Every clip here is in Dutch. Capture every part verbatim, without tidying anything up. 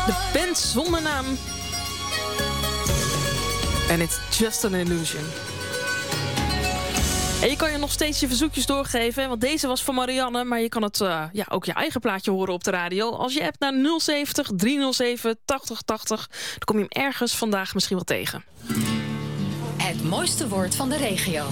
De band zonder naam. En it's just an illusion. En je kan je nog steeds je verzoekjes doorgeven. Want deze was van Marianne. Maar je kan het uh, ja, ook je eigen plaatje horen op de radio. Als je appt naar nul zeventig driehonderdzeven tachtig tachtig. Dan kom je hem ergens vandaag misschien wel tegen. Het mooiste woord van de regio.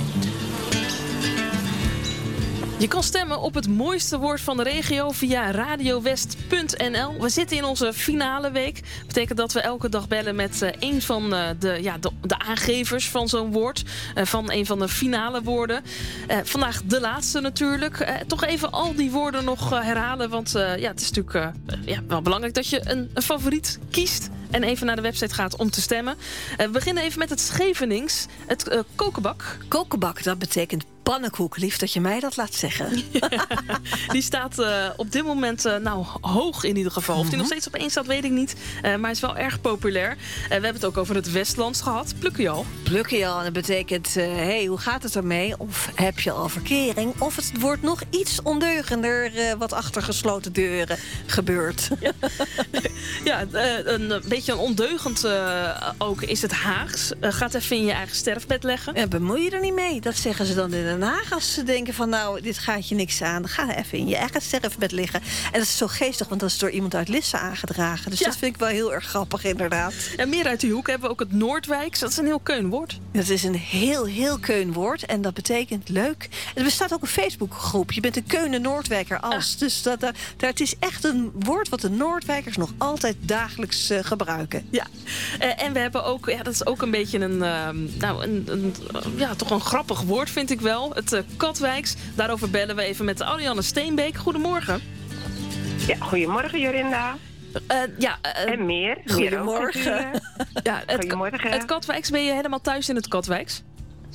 Je kan stemmen op het mooiste woord van de regio via radiowest punt n l. We zitten in onze finale week. Dat betekent dat we elke dag bellen met uh, een van uh, de, ja, de, de aangevers van zo'n woord. Uh, van een van de finale woorden. Uh, vandaag de laatste natuurlijk. Uh, toch even al die woorden nog uh, herhalen. Want uh, ja, het is natuurlijk uh, ja, wel belangrijk dat je een, een favoriet kiest. En even naar de website gaat om te stemmen. Uh, we beginnen even met het Schevenings. Het uh, kokenbak. Kokenbak, dat betekent pannenkoek. Lief dat je mij dat laat zeggen. Ja, die staat uh, op dit moment uh, nou, hoog in ieder geval. Of die nog steeds op één staat, weet ik niet. Uh, maar is wel erg populair. Uh, we hebben het ook over het Westlands gehad. Pluk je al? Pluk je al. En dat betekent, uh, hey, hoe gaat het ermee? Of heb je al verkering? Of het wordt nog iets ondeugender uh, wat achter gesloten deuren gebeurt. Ja, ja uh, een beetje een ondeugend uh, ook is het Haags. Uh, gaat even in je eigen sterfbed leggen. Ja, bemoei je er niet mee. Dat zeggen ze dan in Den Haag als ze denken van nou, dit gaat je niks aan. Dan ga even in je eigen sterfbed liggen. En dat is zo geestig, want dat is door iemand uit Lisse aangedragen. Dus ja, dat vind ik wel heel erg grappig inderdaad. En meer uit die hoek hebben we ook het Noordwijks. Dat is een heel keun woord. Dat is een heel, heel keun woord. En dat betekent leuk. Er bestaat ook een Facebookgroep. Je bent een keune Noordwijker als. Ah. Dus dat, dat, dat, het is echt een woord wat de Noordwijkers nog altijd dagelijks uh, gebruiken. Ja. Uh, en we hebben ook, ja, dat is ook een beetje een, uh, nou, een, een uh, ja, toch een grappig woord vind ik wel. Het uh, Katwijks. Daarover bellen we even met Ariane Steenbeek. Goedemorgen. Ja, goedemorgen Jorinda. Uh, ja, uh, en meer. Goedemorgen. Meer ja, het, goedemorgen. Het Katwijks, ben je helemaal thuis in het Katwijks?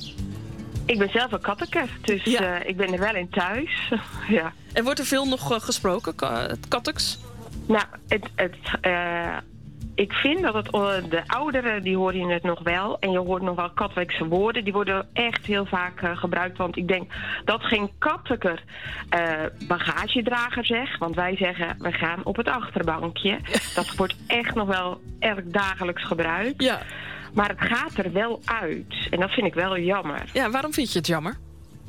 Ik ben zelf een kattenker, dus ja. uh, ik ben er wel in thuis. Ja. En wordt er veel nog uh, gesproken, het Katteks? Nou, het... het uh, ik vind dat het, de ouderen, die hoor je het nog wel. En je hoort nog wel Katwijkse woorden. Die worden echt heel vaak uh, gebruikt. Want ik denk dat geen katteker uh, bagagedrager zegt. Want wij zeggen, we gaan op het achterbankje. Dat wordt echt nog wel erg dagelijks gebruikt. Ja. Maar het gaat er wel uit. En dat vind ik wel jammer. Ja, waarom vind je het jammer?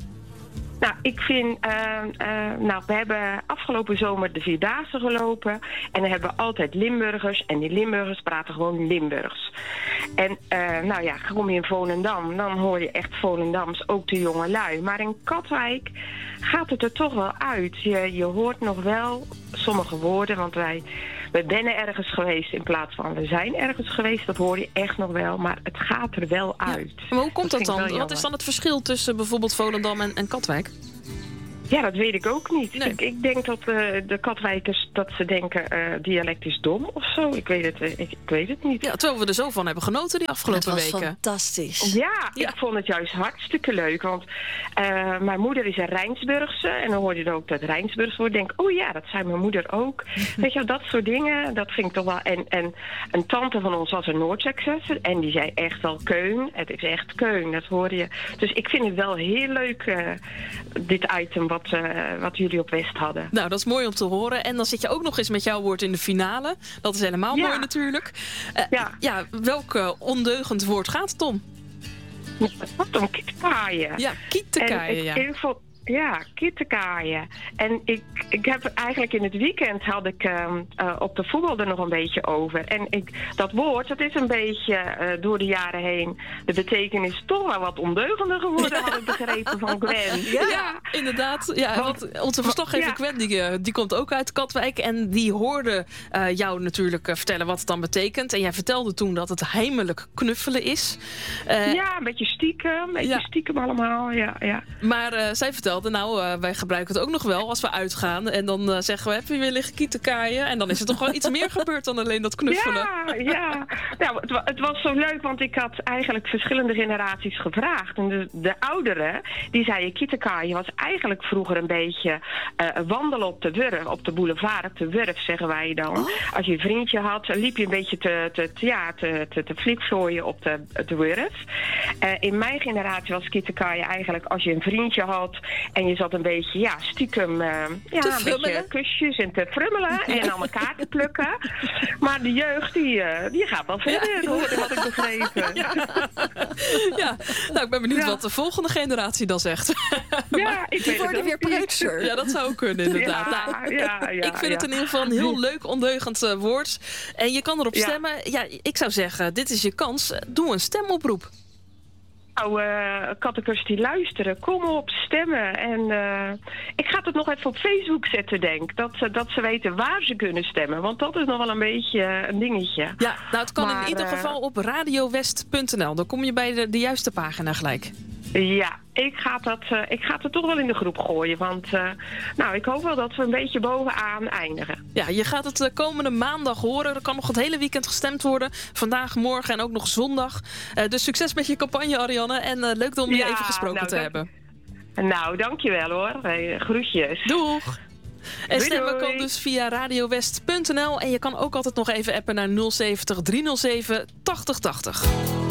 Nou, ik vind... Uh, uh, nou, we hebben afgelopen zomer de Vierdaagse gelopen. En dan hebben we altijd Limburgers. En die Limburgers praten gewoon Limburgs. En uh, nou ja, kom je in Volendam, dan hoor je echt Volendams, ook de jonge lui. Maar in Katwijk gaat het er toch wel uit. Je, je hoort nog wel sommige woorden, want wij... We zijn ergens geweest in plaats van we zijn ergens geweest. Dat hoor je echt nog wel, maar het gaat er wel uit. Ja. Maar hoe komt dat, dat dan? Wat is dan het verschil tussen bijvoorbeeld Volendam en, en Katwijk? Ja, dat weet ik ook niet. Nee. Ik, ik denk dat uh, de Katwijkers dat ze denken uh, dialect is dom of zo. Ik weet het, ik, ik weet het niet. Ja, terwijl we er zo van hebben genoten die afgelopen weken. Het was fantastisch. Ja, ja, ik vond het juist hartstikke leuk. Want uh, mijn moeder is een Rijnsburgse. En dan hoor je ook dat Rijnsburgs woord. Denk, oh ja, dat zei mijn moeder ook. Weet je wel, dat soort dingen. Dat vind ik toch wel... En, en een tante van ons was een Noordsekse. En die zei echt wel keun. Het is echt keun, dat hoor je. Dus ik vind het wel heel leuk, uh, dit item wat... Uh, wat jullie op West hadden. Nou, dat is mooi om te horen. En dan zit je ook nog eens met jouw woord in de finale. Dat is helemaal ja. mooi natuurlijk. Uh, ja. ja, welk uh, ondeugend woord gaat het om? Wat om kittekaaien. Ja, kittekaaien, ja. Info, ja, kittekaaien. En ik, ik heb eigenlijk in het weekend had ik uh, uh, op de voetbal er nog een beetje over. En ik, dat woord, dat is een beetje uh, door de jaren heen de betekenis toch wel wat ondeugender geworden, had ik begrepen van Gwen. Ja, ja inderdaad. Ja, want, want onze verslaggever ja. Gwen, die, die komt ook uit Katwijk. En die hoorde uh, jou natuurlijk uh, vertellen wat het dan betekent. En jij vertelde toen dat het heimelijk knuffelen is. Uh, ja, een beetje stiekem. Een beetje ja. stiekem allemaal, ja. ja. Maar uh, zij vertelde, nou, uh, wij gebruiken het ook nog wel als we uitgaan. En dan uh, zeggen we, heb je weer liggen kittekaaien? En dan is er toch wel iets meer gebeurd dan alleen dat knuffelen. Ja, ja. Nou, het, het was zo leuk, want ik had eigenlijk verschillende generaties gevraagd. En de, de ouderen, die zeiden, kittekaaien was eigenlijk vroeger een beetje uh, wandelen op de Wurf, op de boulevard, op de Wurf, zeggen wij dan. Oh. Als je een vriendje had, liep je een beetje te, te, te, ja, te, te, te flipvlooien op de, de Wurf. Uh, in mijn generatie was kittekaaien eigenlijk als je een vriendje had En je zat een beetje, ja, stiekem... Uh, ja, te een beetje kusjes en te frummelen en allemaal kaarten plukken. Maar de jeugd, die, uh, die gaat wel verder, ja. hoorde wat ik begrepen. Ja. ja, nou, ik ben benieuwd ja. wat de volgende generatie dan zegt. Ja, maar, ik die worden weer preutser. Ja, dat zou kunnen, inderdaad. Ja, nou, ja, ja, ik vind ja. het in ieder geval een heel leuk, ondeugend uh, woord. En je kan erop ja. stemmen. Ja, ik zou zeggen, dit is je kans. Doe een stemoproep. Nou, uh, kattekers die luisteren, kom op, stemmen. En uh, ik ga het nog even op Facebook zetten, denk dat, uh, dat ze weten waar ze kunnen stemmen. Want dat is nog wel een beetje uh, een dingetje. Ja, nou het kan maar, in ieder uh, geval op radiowest punt n l. Dan kom je bij de, de juiste pagina gelijk. Ja, ik ga, dat, uh, ik ga het toch wel in de groep gooien. Want uh, nou, ik hoop wel dat we een beetje bovenaan eindigen. Ja, je gaat het de komende maandag horen. Er kan nog het hele weekend gestemd worden. Vandaag, morgen en ook nog zondag. Uh, dus succes met je campagne, Arianne. En uh, leuk om je ja, even gesproken nou, te dank, hebben. Nou, dankjewel hoor. Hey, groetjes. Doeg! En doei, stemmen doei. kan dus via radiowest punt n l. En je kan ook altijd nog even appen naar nul zeventig, driehonderdzeven, tachtig tachtig.